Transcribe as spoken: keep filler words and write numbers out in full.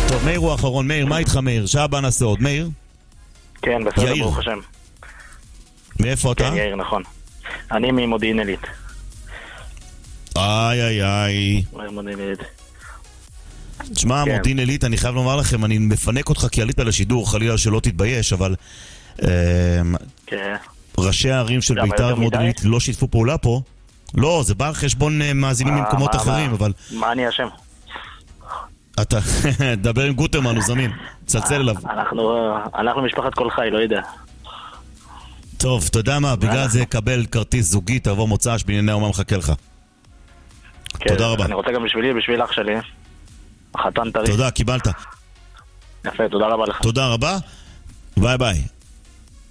טוב, מאיר הוא האחרון. מאיר, מה איתך מאיר? שעה הבאה נעשה עוד. מאיר? כן, בסדר, יאיר. ברוך השם. מאיפה אתה? כן, יאיר, נכון. אני ממודיעין עילית. איי איי איי. מודיעין עילית. תשמע, כן. מודיעין עילית, אני חייב לומר לכם, אני מפנק אותך כי עלית לשידור, חלילה שלא תתבייש, אבל אה, כן. ראשי הערים של למה, ביתר יותר ומודיעין מדי? עילית לא שיתפו פעולה פה. לא, זה בא על חשבון אה, מאזינים מה- ממקומות מה- אחרים, מה- אבל מה אני אשם? אתה, דבר עם גוטרמן, הוא זמין, צלצל אליו. אנחנו אנחנו משפחת כל חי, לא יודע. טוב, אתה יודע מה, בגלל זה קבל כרטיס זוגי, תבוא מוצ"ש, בענייני אומה מחכה לך. כן, תודה רבה. אני רוצה גם בשבילי, בשביל אח שלי. החתן טרי. תודה, קיבלת. יפה, תודה רבה לך. תודה רבה, ביי ביי.